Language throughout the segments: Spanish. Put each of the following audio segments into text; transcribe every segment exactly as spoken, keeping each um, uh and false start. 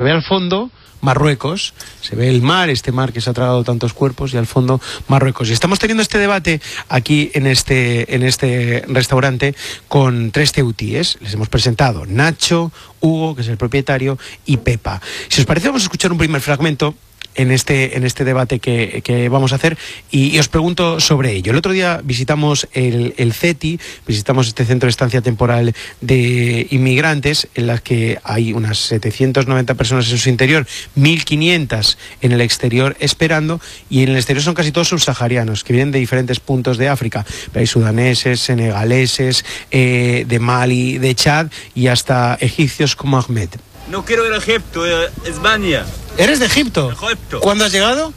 ve al fondo Marruecos, se ve el mar, este mar que se ha tragado tantos cuerpos, y al fondo Marruecos. Y estamos teniendo este debate aquí en este, en este restaurante con tres ceutíes. Les hemos presentado Nacho, Hugo, que es el propietario, y Pepa. Si os parece, vamos a escuchar un primer fragmento en este, en este debate que, que vamos a hacer, y, y os pregunto sobre ello. El otro día visitamos el, el CETI, visitamos este centro de estancia temporal de inmigrantes, en la que hay unas setecientas noventa personas en su interior, mil quinientas en el exterior esperando, y en el exterior son casi todos subsaharianos, que vienen de diferentes puntos de África. Hay sudaneses, senegaleses, eh, de Mali, de Chad, y hasta egipcios como Ahmed. No quiero ir a Egipto, a España. ¿Eres de Egipto? Egipto. ¿Cuándo has llegado?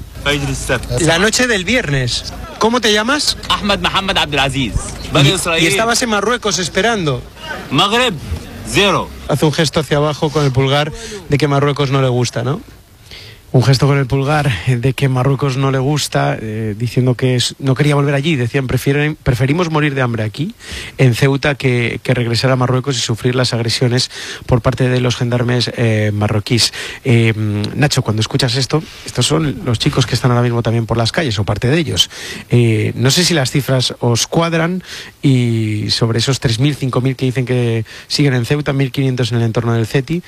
La noche del viernes. ¿Cómo te llamas? Ahmed Mohamed Abdelaziz. Y, y estabas en Marruecos esperando. Maghreb, cero. Hace un gesto hacia abajo con el pulgar de que Marruecos no le gusta, ¿no? Un gesto con el pulgar de que Marruecos no le gusta, eh, diciendo que es, no quería volver allí. Decían, prefieren, preferimos morir de hambre aquí, en Ceuta, que, que regresar a Marruecos y sufrir las agresiones por parte de los gendarmes eh, marroquíes. Eh, Nacho, cuando escuchas esto, estos son los chicos que están ahora mismo también por las calles, o parte de ellos. Eh, no sé si las cifras os cuadran, y sobre esos tres mil, cinco mil que dicen que siguen en Ceuta, mil quinientos en el entorno del CETI,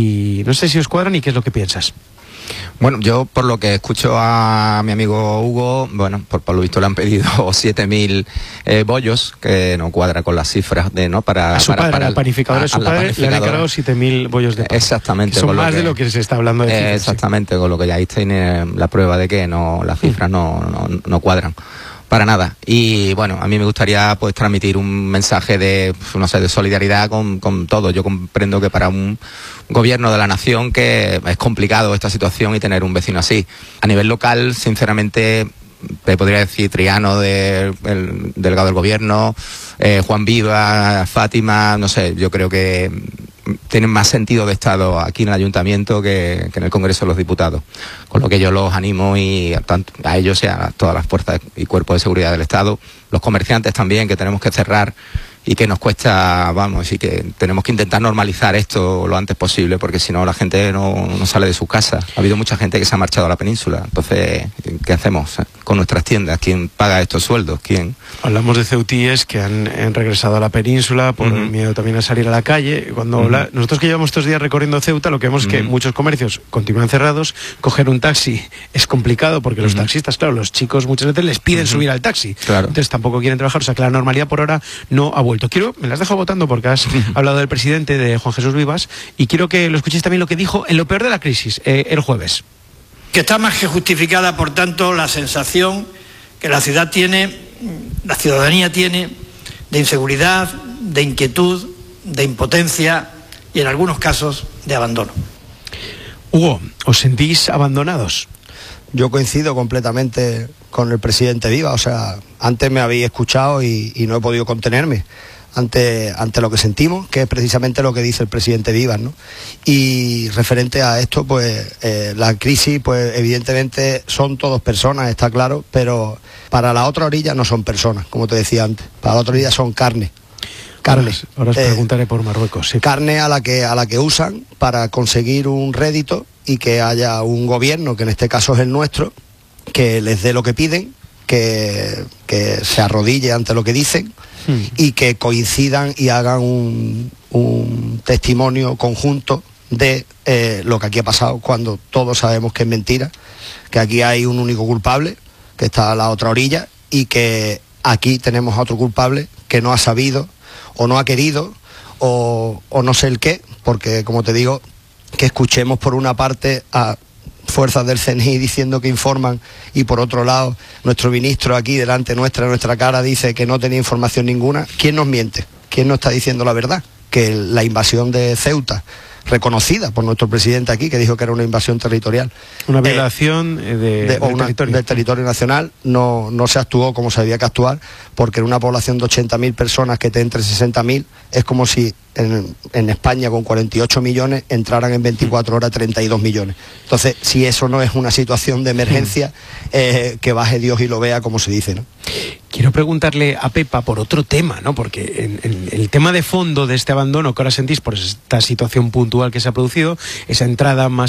y no sé si os cuadran y qué es lo que piensas. Bueno, yo por lo que escucho a mi amigo Hugo, bueno, por, por lo visto le han pedido siete mil eh, bollos, que no cuadra con las cifras de, ¿no? Para, a su para, padre, para al panificador de su padre, le han encargado siete mil bollos de pan. Exactamente. Son con más lo que, de lo que se está hablando de cifras, exactamente, sí. Con lo que ya ahí tiene la prueba de que no, las cifras mm. no, no, no cuadran. Para nada. Y bueno, a mí me gustaría pues transmitir un mensaje de, no sé, de solidaridad con, con todo. Yo comprendo que para un gobierno de la nación que es complicado esta situación y tener un vecino así. A nivel local, sinceramente, te podría decir Triano, de, el delegado del gobierno, eh, Juan Viva, Fátima, no sé, yo creo que tienen más sentido de Estado aquí en el Ayuntamiento que, que en el Congreso de los Diputados. Con lo que yo los animo, y a, tanto, a ellos y a todas las fuerzas y cuerpos de seguridad del Estado, los comerciantes también, que tenemos que cerrar y que nos cuesta, vamos, y que tenemos que intentar normalizar esto lo antes posible, porque si no la gente no, no sale de sus casas. Ha habido mucha gente que se ha marchado a la península. Entonces, ¿qué hacemos con nuestras tiendas? ¿Quién paga estos sueldos? ¿Quién? Hablamos de ceutíes que han, han regresado a la península por uh-huh. miedo también a salir a la calle. Cuando uh-huh. la, nosotros que llevamos estos días recorriendo Ceuta, lo que vemos uh-huh. es que muchos comercios continúan cerrados. Coger un taxi es complicado, porque uh-huh. los taxistas, claro, los chicos muchas veces les piden uh-huh. subir al taxi. Claro. Entonces tampoco quieren trabajar. O sea que la normalidad por ahora no ha vuelto. Quiero, me las dejo votando porque has hablado del presidente, de Juan Jesús Vivas, y quiero que lo escuchéis también lo que dijo en lo peor de la crisis, eh, el jueves. Que está más que justificada, por tanto, la sensación que la ciudad tiene, la ciudadanía tiene, de inseguridad, de inquietud, de impotencia y en algunos casos de abandono. Hugo, ¿os sentís abandonados? Yo coincido completamente con el presidente Viva. O sea, antes me habéis escuchado y, y no he podido contenerme ante, ante lo que sentimos, que es precisamente lo que dice el presidente Vivas, ¿no? Y referente a esto, pues eh, la crisis, pues evidentemente son todos personas, está claro, pero para la otra orilla no son personas, como te decía antes. Para la otra orilla son carne. Carne. Ahora, ahora os eh, preguntaré por Marruecos. Sí. Carne a la que a la que usan para conseguir un rédito, y que haya un gobierno, que en este caso es el nuestro, que les dé lo que piden, que, que se arrodille ante lo que dicen hmm. y que coincidan y hagan un, un testimonio conjunto de eh, lo que aquí ha pasado, cuando todos sabemos que es mentira, que aquí hay un único culpable, que está a la otra orilla, y que aquí tenemos a otro culpable que no ha sabido o no ha querido o, o no sé el qué, porque como te digo, que escuchemos por una parte a fuerzas del C N I diciendo que informan, y por otro lado nuestro ministro aquí delante nuestra, nuestra cara, dice que no tenía información ninguna. ¿Quién nos miente? ¿Quién nos está diciendo la verdad? Que la invasión de Ceuta, reconocida por nuestro presidente aquí, que dijo que era una invasión territorial, una violación eh, de, de, o del, una, territorio. del territorio nacional, no, no se actuó como se había que actuar, porque en una población de ochenta mil personas que te entre sesenta mil, es como si en, en España con cuarenta y ocho millones entraran en veinticuatro horas treinta y dos millones. Entonces, si eso no es una situación de emergencia, eh, que baje Dios y lo vea, como se dice, ¿no? Quiero preguntarle a Pepa por otro tema, ¿no? Porque en, en el tema de fondo de este abandono que ahora sentís por esta situación puntual que se ha producido, esa entrada más